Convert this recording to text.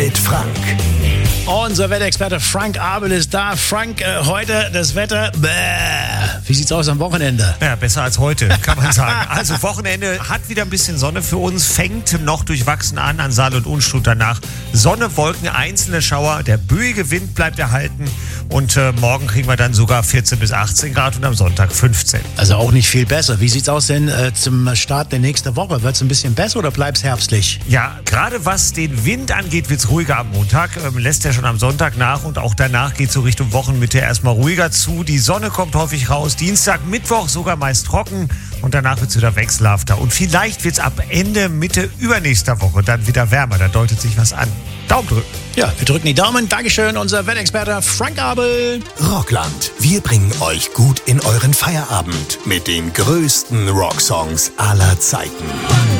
mit Frank. Unser Wetterexperte Frank Abel ist da. Frank, heute das Wetter, wie sieht's aus am Wochenende? Ja, besser als heute, kann man sagen. Also Wochenende hat wieder ein bisschen Sonne für uns, fängt noch durchwachsen an Saal und Unstrut danach. Sonne, Wolken, einzelne Schauer, der böige Wind bleibt erhalten und morgen kriegen wir dann sogar 14 bis 18 Grad und am Sonntag 15. Also auch nicht viel besser. Wie sieht's aus denn zum Start der nächsten Woche? Wird's ein bisschen besser oder bleibt's herbstlich? Ja, gerade was den Wind angeht, wird's ruhiger am Montag, lässt er schon am Sonntag nach und auch danach geht so Richtung Wochenmitte erstmal ruhiger zu. Die Sonne kommt häufig raus, Dienstag, Mittwoch sogar meist trocken und danach wird's wieder wechselhafter. Und vielleicht wird's ab Ende, Mitte übernächster Woche dann wieder wärmer, da deutet sich was an. Daumen drücken. Ja, wir drücken die Daumen. Dankeschön, unser Wetterexperte Frank Abel. Rockland, wir bringen euch gut in euren Feierabend mit den größten Rocksongs aller Zeiten.